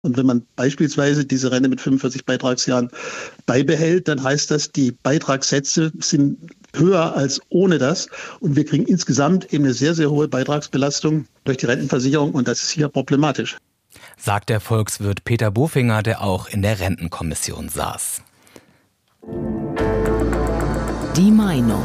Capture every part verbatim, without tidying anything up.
Und wenn man beispielsweise diese Rente mit fünfundvierzig Beitragsjahren beibehält, dann heißt das, die Beitragssätze sind höher als ohne das. Und wir kriegen insgesamt eben eine sehr, sehr hohe Beitragsbelastung durch die Rentenversicherung. Und das ist hier problematisch. Sagt der Volkswirt Peter Bofinger, der auch in der Rentenkommission saß. Die Meinung.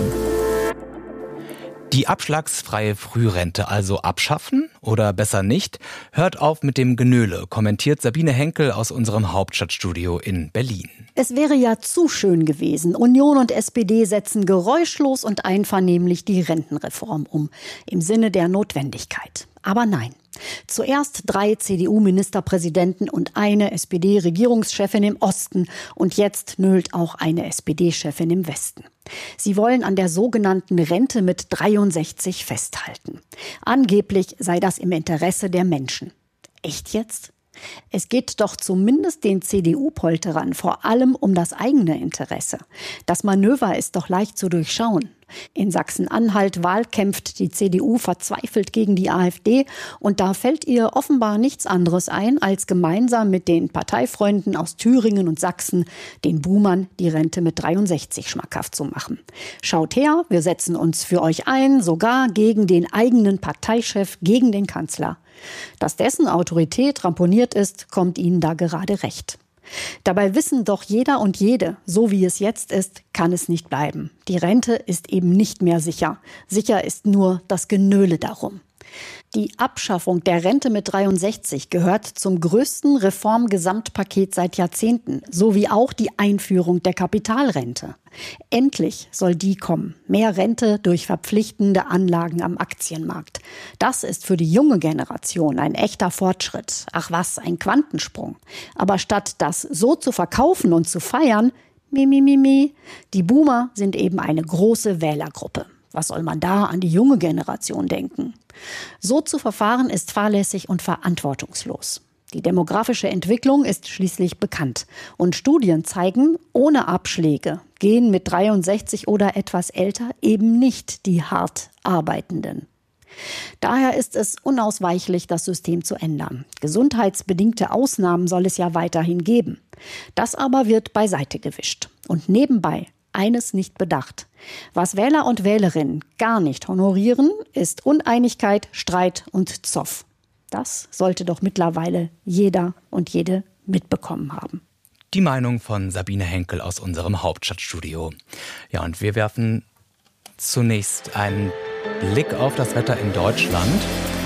Die abschlagsfreie Frührente also abschaffen oder besser nicht? Hört auf mit dem Genöle, kommentiert Sabine Henkel aus unserem Hauptstadtstudio in Berlin. Es wäre ja zu schön gewesen. Union und S P D setzen geräuschlos und einvernehmlich die Rentenreform um, im Sinne der Notwendigkeit. Aber nein. Zuerst drei C D U-Ministerpräsidenten und eine S P D-Regierungschefin im Osten und jetzt nölt auch eine S P D-Chefin im Westen. Sie wollen an der sogenannten Rente mit dreiundsechzig festhalten. Angeblich sei das im Interesse der Menschen. Echt jetzt? Es geht doch zumindest den C D U-Polterern vor allem um das eigene Interesse. Das Manöver ist doch leicht zu durchschauen. In Sachsen-Anhalt wahlkämpft die C D U verzweifelt gegen die AfD und da fällt ihr offenbar nichts anderes ein, als gemeinsam mit den Parteifreunden aus Thüringen und Sachsen den Boomern die Rente mit dreiundsechzig schmackhaft zu machen. Schaut her, wir setzen uns für euch ein, sogar gegen den eigenen Parteichef, gegen den Kanzler. Dass dessen Autorität ramponiert ist, kommt ihnen da gerade recht. Dabei wissen doch jeder und jede, so wie es jetzt ist, kann es nicht bleiben. Die Rente ist eben nicht mehr sicher. Sicher ist nur das Genöle darum. Die Abschaffung der Rente mit dreiundsechzig gehört zum größten Reformgesamtpaket seit Jahrzehnten, sowie auch die Einführung der Kapitalrente. Endlich soll die kommen. Mehr Rente durch verpflichtende Anlagen am Aktienmarkt. Das ist für die junge Generation ein echter Fortschritt. Ach was, ein Quantensprung. Aber statt das so zu verkaufen und zu feiern, mi, mi, mi, mi, die Boomer sind eben eine große Wählergruppe. Was soll man da an die junge Generation denken? So zu verfahren ist fahrlässig und verantwortungslos. Die demografische Entwicklung ist schließlich bekannt. Und Studien zeigen, ohne Abschläge gehen mit dreiundsechzig oder etwas älter eben nicht die hart Arbeitenden. Daher ist es unausweichlich, das System zu ändern. Gesundheitsbedingte Ausnahmen soll es ja weiterhin geben. Das aber wird beiseite gewischt. Und nebenbei eines nicht bedacht. Was Wähler und Wählerinnen gar nicht honorieren, ist Uneinigkeit, Streit und Zoff. Das sollte doch mittlerweile jeder und jede mitbekommen haben. Die Meinung von Sabine Henkel aus unserem Hauptstadtstudio. Ja, und wir werfen zunächst einen Blick auf das Wetter in Deutschland.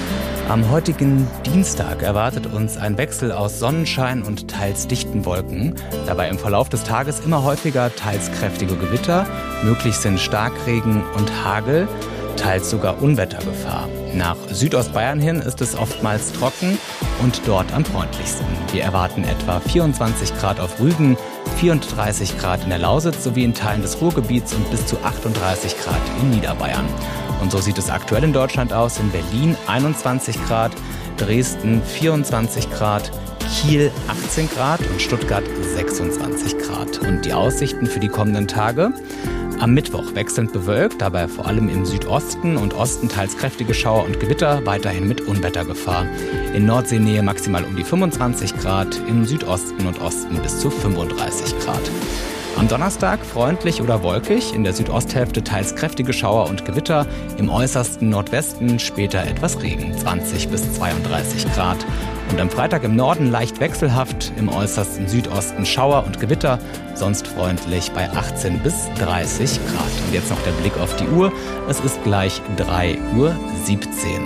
Am heutigen Dienstag erwartet uns ein Wechsel aus Sonnenschein und teils dichten Wolken. Dabei im Verlauf des Tages immer häufiger teils kräftige Gewitter. Möglich sind Starkregen und Hagel, teils sogar Unwettergefahr. Nach Südostbayern hin ist es oftmals trocken und dort am freundlichsten. Wir erwarten etwa vierundzwanzig Grad auf Rügen, vierunddreißig Grad in der Lausitz sowie in Teilen des Ruhrgebiets und bis zu achtunddreißig Grad in Niederbayern. Und so sieht es aktuell in Deutschland aus. In Berlin einundzwanzig Grad, Dresden vierundzwanzig Grad, Kiel achtzehn Grad und Stuttgart sechsundzwanzig Grad. Und die Aussichten für die kommenden Tage? Am Mittwoch wechselnd bewölkt, dabei vor allem im Südosten und Osten teils kräftige Schauer und Gewitter, weiterhin mit Unwettergefahr. In Nordseenähe maximal um die fünfundzwanzig Grad, im Südosten und Osten bis zu fünfunddreißig Grad. Am Donnerstag freundlich oder wolkig, in der Südosthälfte teils kräftige Schauer und Gewitter, im äußersten Nordwesten später etwas Regen, zwanzig bis zweiunddreißig Grad. Und am Freitag im Norden leicht wechselhaft, im äußersten Südosten Schauer und Gewitter, sonst freundlich bei achtzehn bis dreißig Grad. Und jetzt noch der Blick auf die Uhr, es ist gleich drei Uhr siebzehn.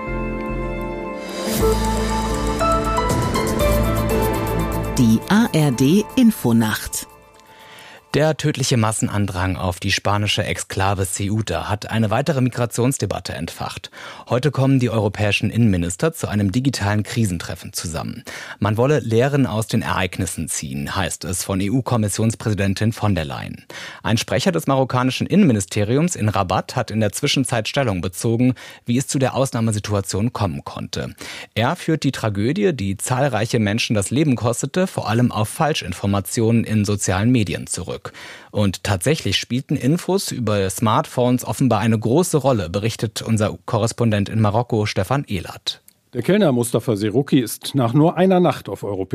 Die A R D-Infonacht. Der tödliche Massenandrang auf die spanische Exklave Ceuta hat eine weitere Migrationsdebatte entfacht. Heute kommen die europäischen Innenminister zu einem digitalen Krisentreffen zusammen. Man wolle Lehren aus den Ereignissen ziehen, heißt es von E U-Kommissionspräsidentin von der Leyen. Ein Sprecher des marokkanischen Innenministeriums in Rabat hat in der Zwischenzeit Stellung bezogen, wie es zu der Ausnahmesituation kommen konnte. Er führt die Tragödie, die zahlreiche Menschen das Leben kostete, vor allem auf Falschinformationen in sozialen Medien zurück. Und tatsächlich spielten Infos über Smartphones offenbar eine große Rolle, berichtet unser Korrespondent in Marokko, Stefan Ehlert. Der Kellner Mustafa Seruki ist nach nur einer Nacht auf europäischer